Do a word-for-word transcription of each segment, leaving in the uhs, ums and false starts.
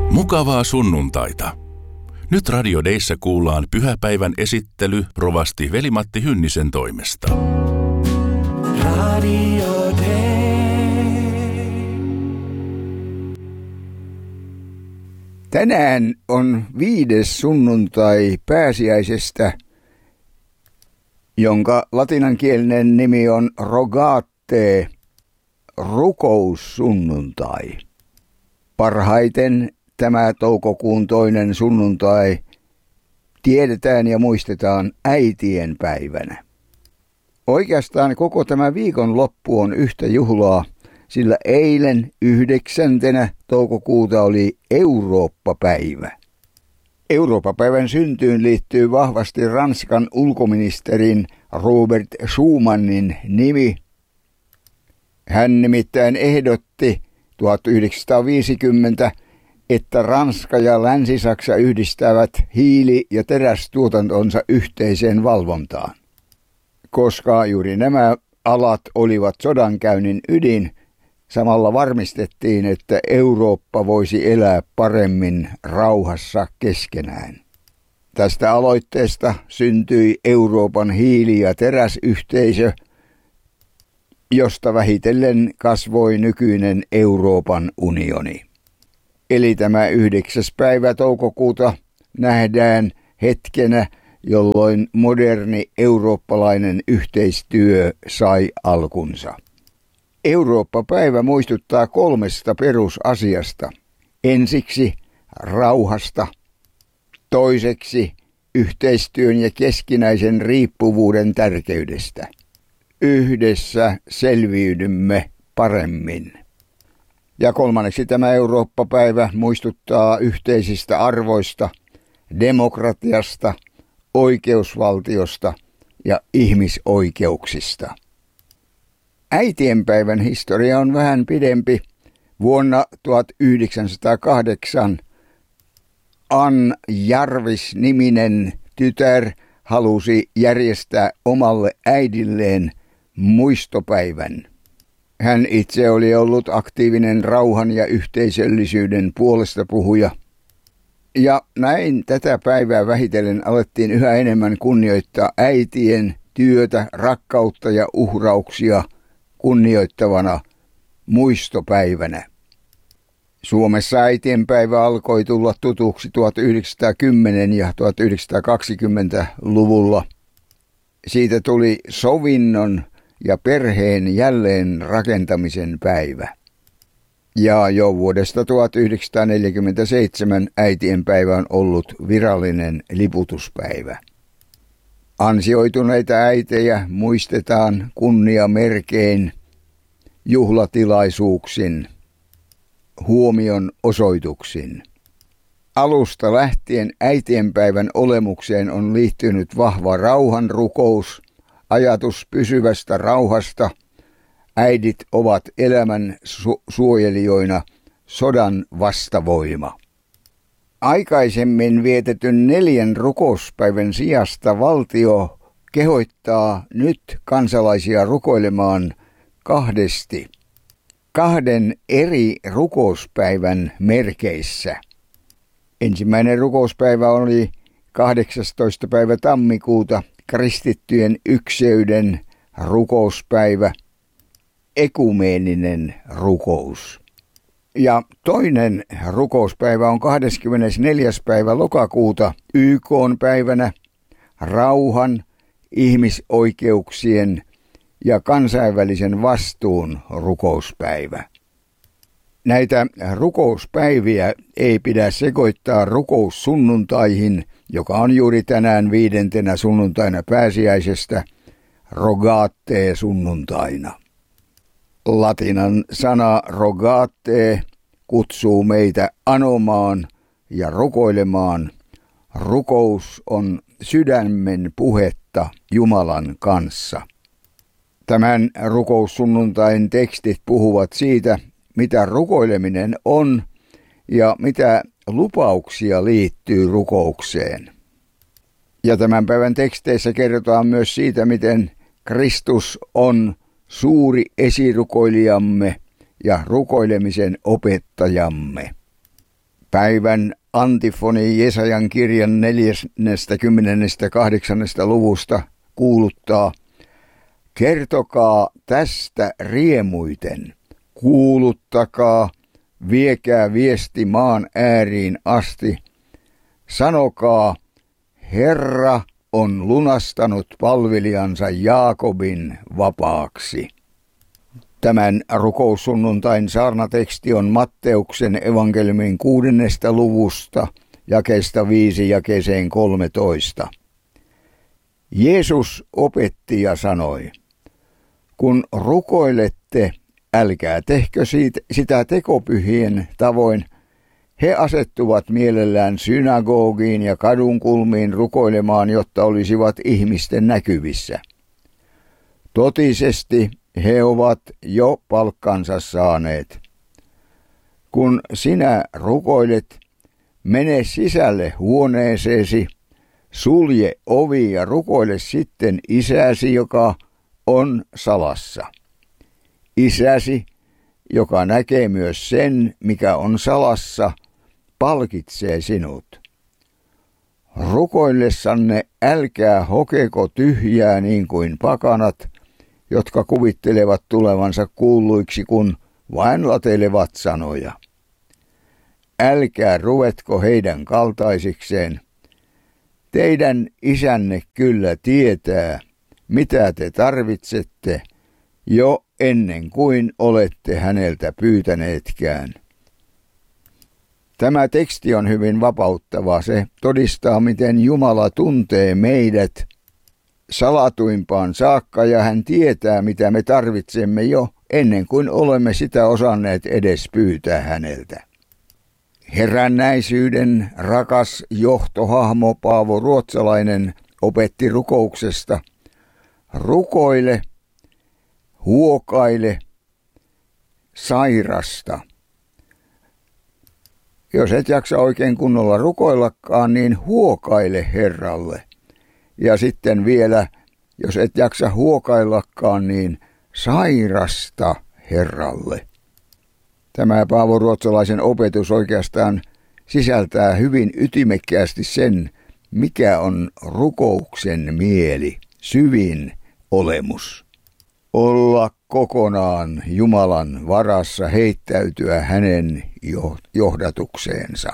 Mukavaa sunnuntaita. Nyt Radio Deissä kuullaan pyhäpäivän esittely rovasti Veli-Matti Hynnisen toimesta. Radio Dei. Tänään on viides sunnuntai pääsiäisestä, jonka latinankielinen nimi on Rogate, rukoussunnuntai. Parhaiten tämä toukokuun toinen sunnuntai tiedetään ja muistetaan äitien päivänä. Oikeastaan koko tämä viikonloppu on yhtä juhlaa, sillä eilen yhdeksäntenä toukokuuta oli Eurooppa-päivä. Eurooppa-päivän syntyyn liittyy vahvasti Ranskan ulkoministerin Robert Schumanin nimi. Hän nimittäin ehdotti tuhatyhdeksänsataaviisikymmentä, että Ranska ja Länsi-Saksa yhdistävät hiili- ja terästuotantonsa yhteiseen valvontaan. Koska juuri nämä alat olivat sodankäynnin ydin, samalla varmistettiin, että Eurooppa voisi elää paremmin rauhassa keskenään. Tästä aloitteesta syntyi Euroopan hiili- ja teräsyhteisö, josta vähitellen kasvoi nykyinen Euroopan unioni. Eli tämä yhdeksäs päivä toukokuuta nähdään hetkenä, jolloin moderni eurooppalainen yhteistyö sai alkunsa. Eurooppa-päivä muistuttaa kolmesta perusasiasta. Ensiksi rauhasta, toiseksi yhteistyön ja keskinäisen riippuvuuden tärkeydestä. Yhdessä selviydymme paremmin. Ja kolmanneksi tämä Eurooppa-päivä muistuttaa yhteisistä arvoista, demokratiasta, oikeusvaltiosta ja ihmisoikeuksista. Äitienpäivän historia on vähän pidempi. Vuonna tuhatyhdeksänsataakahdeksan Ann Jarvis-niminen tytär halusi järjestää omalle äidilleen muistopäivän. Hän itse oli ollut aktiivinen rauhan ja yhteisöllisyyden puolesta puhuja. Ja näin tätä päivää vähitellen alettiin yhä enemmän kunnioittaa äitien työtä, rakkautta ja uhrauksia kunnioittavana muistopäivänä. Suomessa äitienpäivä alkoi tulla tutuksi tuhatyhdeksänsataakymmenen- ja tuhatyhdeksänsataakaksikymmentäluvulla. Siitä tuli sovinnon ja perheen jälleen rakentamisen päivä. Ja jo vuodesta tuhatyhdeksänsataaneljäkymmentäseitsemän äitienpäivä on ollut virallinen liputuspäivä. Ansioituneita äitejä muistetaan kunniamerkein, juhlatilaisuuksin, huomion osoituksin. Alusta lähtien äitienpäivän olemukseen on liittynyt vahva rauhanrukous, ajatus pysyvästä rauhasta. Äidit ovat elämän su- suojelijoina, sodan vastavoima. Aikaisemmin vietetyn neljän rukouspäivän sijasta valtio kehottaa nyt kansalaisia rukoilemaan kahdesti, kahden eri rukouspäivän merkeissä. Ensimmäinen rukouspäivä oli kahdeksastoista päivä tammikuuta, kristittyjen ykseyden rukouspäivä, ekumeeninen rukous. Ja toinen rukouspäivä on kahdeskymmenesneljäs päivä lokakuuta, Y K:n päivänä, rauhan, ihmisoikeuksien ja kansainvälisen vastuun rukouspäivä. Näitä rukouspäiviä ei pidä sekoittaa rukoussunnuntaihin, joka on juuri tänään viidentenä sunnuntaina pääsiäisestä, Rogate sunnuntaina. Latinan sana rogate kutsuu meitä anomaan ja rukoilemaan. Rukous on sydämen puhetta Jumalan kanssa. Tämän rukoussunnuntain tekstit puhuvat siitä, mitä rukoileminen on ja mitä lupauksia liittyy rukoukseen. Ja tämän päivän teksteissä kerrotaan myös siitä, miten Kristus on suuri esirukoilijamme ja rukoilemisen opettajamme. Päivän antifoni Jesajan kirjan neljäskymmeneskahdeksas luvusta kuuluttaa: kertokaa tästä riemuiten, kuuluttakaa, viekää viesti maan ääriin asti, sanokaa, Herra on lunastanut palvelijansa Jaakobin vapaaksi. Tämän rukoussunnuntain saarnateksti on Matteuksen evankeliumin kuudennesta luvusta, jakeesta viisi jakeeseen kolmetoista. Jeesus opetti ja sanoi: kun rukoilette, älkää tehkö siitä, sitä tekopyhien tavoin. He asettuvat mielellään synagogiin ja kadunkulmiin rukoilemaan, jotta olisivat ihmisten näkyvissä. Totisesti he ovat jo palkkansa saaneet. Kun sinä rukoilet, mene sisälle huoneeseesi, sulje ovi ja rukoile sitten isäsi, joka on salassa. Isäsi, joka näkee myös sen, mikä on salassa, palkitsee sinut. Rukoillessanne älkää hokeko tyhjää niin kuin pakanat, jotka kuvittelevat tulevansa kuulluiksi, kun vain latelevat sanoja. Älkää ruvetko heidän kaltaisikseen. Teidän isänne kyllä tietää, mitä te tarvitsette, jo ennen kuin olette häneltä pyytäneetkään. Tämä teksti on hyvin vapauttava. Se todistaa, miten Jumala tuntee meidät salatuimpaan saakka, ja hän tietää, mitä me tarvitsemme jo ennen kuin olemme sitä osanneet edes pyytää häneltä. Herännäisyyden rakas johtohahmo Paavo Ruotsalainen opetti rukouksesta: rukoile, huokaile, sairasta. Jos et jaksa oikein kunnolla rukoillakaan, niin huokaile Herralle. Ja sitten vielä, jos et jaksa huokaillakaan, niin sairasta Herralle. Tämä Paavo Ruotsalaisen opetus oikeastaan sisältää hyvin ytimekkäästi sen, mikä on rukouksen mieli, syvin olemus. Olla kokonaan Jumalan varassa, heittäytyä hänen johdatukseensa.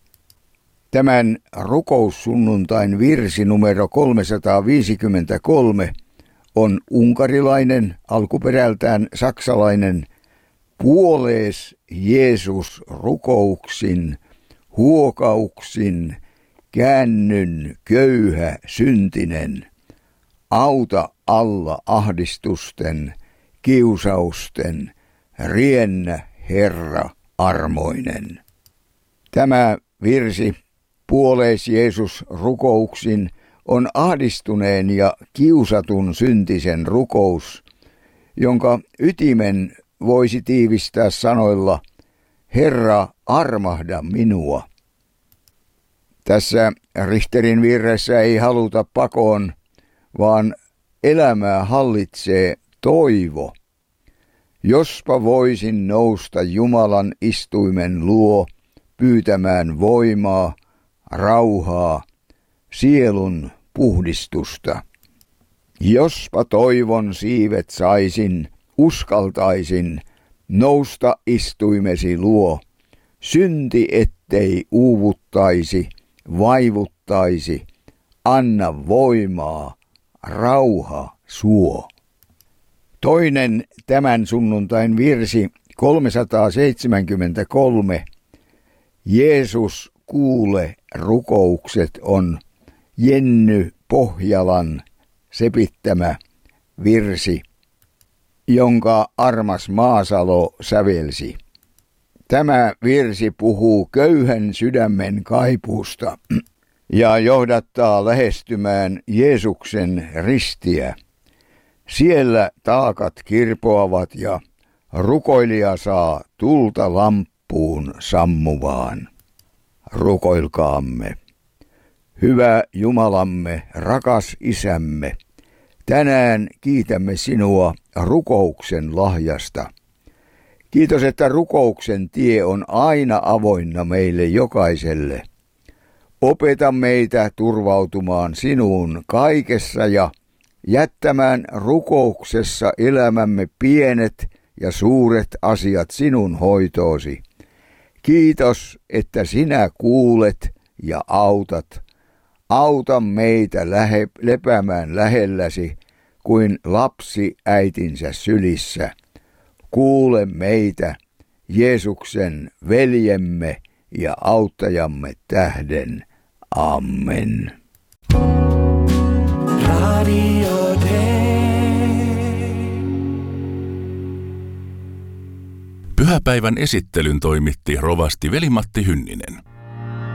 Tämän rukoussunnuntain virsi numero kolmesataaviisikymmentäkolme on unkarilainen, alkuperältään saksalainen: puolees Jeesus rukouksin, huokauksin, käännyn köyhä syntinen, auta alla ahdistusten, kiusausten, riennä Herra armoinen. Tämä virsi, puolees Jeesus rukouksin, on ahdistuneen ja kiusatun syntisen rukous, jonka ytimen voisi tiivistää sanoilla: Herra, armahda minua. Tässä Richterin virressä ei haluta pakoon, vaan elämää hallitsee toivo. Jospa voisin nousta Jumalan istuimen luo pyytämään voimaa, rauhaa, sielun puhdistusta. Jospa toivon siivet saisin, uskaltaisin nousta istuimesi luo, synti ettei uuvuttaisi, vaivuttaisi, anna voimaa, rauha suo. Toinen tämän sunnuntain virsi kolmesataaseitsemänkymmentäkolme, Jeesus kuule rukoukset, on Jenny Pohjalan sepittämä virsi, jonka Armas Maasalo sävelsi. Tämä virsi puhuu köyhän sydämen kaipuusta ja johdattaa lähestymään Jeesuksen ristiä. Siellä taakat kirpoavat ja rukoilija saa tulta lamppuun sammuvaan. Rukoilkaamme. Hyvä Jumalamme, rakas Isämme, tänään kiitämme sinua rukouksen lahjasta. Kiitos, että rukouksen tie on aina avoinna meille jokaiselle. Opeta meitä turvautumaan sinuun kaikessa ja jättämään rukouksessa elämämme pienet ja suuret asiat sinun hoitoosi. Kiitos, että sinä kuulet ja autat. Auta meitä lähe, lepäämään lähelläsi kuin lapsi äitinsä sylissä. Kuule meitä, Jeesuksen veljemme ja auttajamme tähden. Amen. Radio Day. Pyhäpäivän esittelyn toimitti rovasti Veli-Matti Hynninen.